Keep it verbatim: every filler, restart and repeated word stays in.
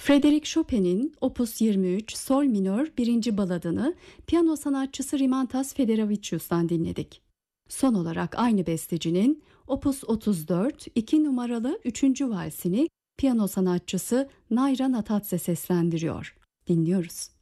Frédéric Chopin'in Opus yirmi üç Sol minör birinci baladını piyano sanatçısı Rimantas Federovicius'tan dinledik. Son olarak aynı bestecinin Opus otuz dört iki numaralı üçüncü valsini piyano sanatçısı Naira Natadze seslendiriyor. Dinliyoruz.